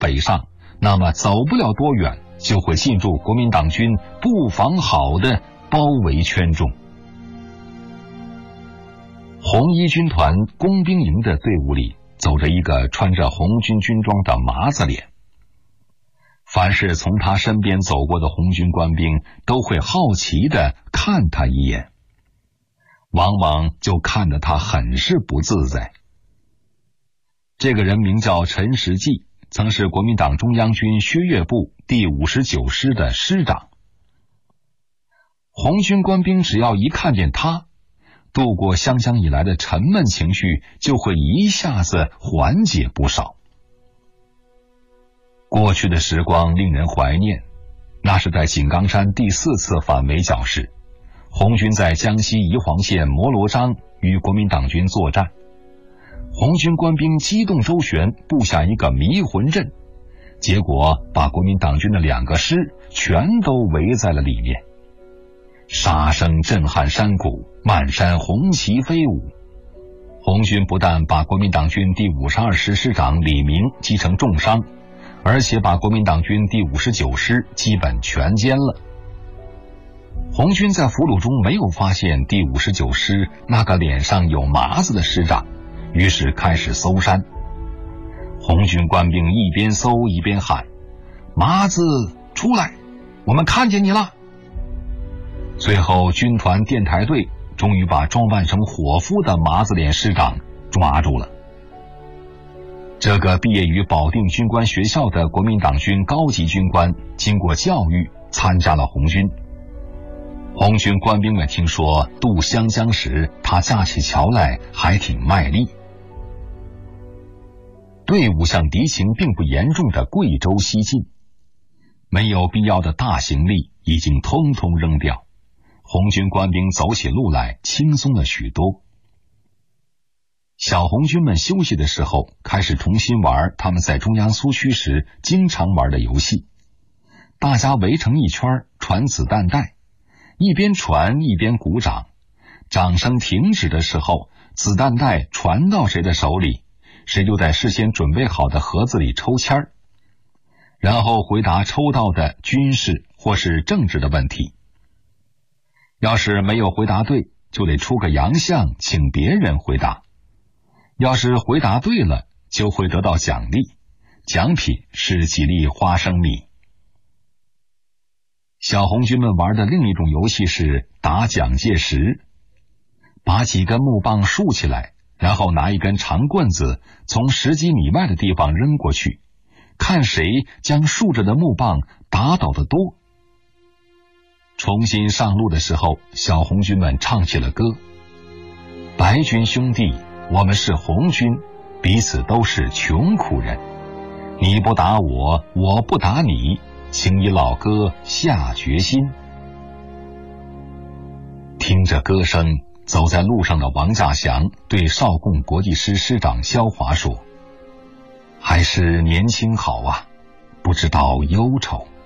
北上，那么走不了多远就会进入国民党军布防好的包围圈中。红一军团工兵营的队伍里走着一个穿着红军军装的麻子脸，凡是从他身边走过的红军官兵都会好奇地看他一眼，往往就看得他很是不自在。这个人名叫陈时济，曾是国民党中央军薛岳部第59师的师长。红军官兵只要一看见他，度过湘江以来的沉闷情绪就会一下子缓解不少。过去的时光令人怀念，那是在井冈山第4次反围剿时，红军在江西宜黄县摩罗章与国民党军作战，红军官兵机动周旋，布下一个迷魂阵，结果把国民党军的2个师全都围在了里面。杀声震撼山谷，漫山红旗飞舞。红军不但把国民党军第52师师长李明击成重伤，而且把国民党军第59师基本全歼了。红军在俘虏中没有发现第59师那个脸上有麻子的师长，于是开始搜山。红军官兵一边搜一边喊：“麻子出来，我们看见你了！”最后军团电台队终于把装扮成伙夫的麻子脸师长抓住了。这个毕业于保定军官学校的国民党军高级军官经过教育参加了红军。红军官兵们听说渡湘江时他架起桥来还挺卖力。队伍向敌情并不严重的贵州西进，没有必要的大行李已经通通扔掉，红军官兵走起路来轻松了许多。小红军们休息的时候，开始重新玩他们在中央苏区时经常玩的游戏。大家围成一圈传子弹带，一边传一边鼓掌，掌声停止的时候，子弹带传到谁的手里，谁就在事先准备好的盒子里抽签儿，然后回答抽到的军事或是政治的问题。要是没有回答对，就得出个洋相请别人回答。要是回答对了，就会得到奖励，奖品是几粒花生米。小红军们玩的另一种游戏是打蒋介石，把几根木棒竖起来，然后拿一根长棍子从10几米外的地方扔过去，看谁将竖着的木棒打倒的多。重新上路的时候，小红军们唱起了歌：白军兄弟，我们是红军，彼此都是穷苦人，你不打我，我不打你，请以老歌下决心。听着歌声，走在路上的王稼祥对少共国际师师长肖华说：还是年轻好啊，不知道忧愁。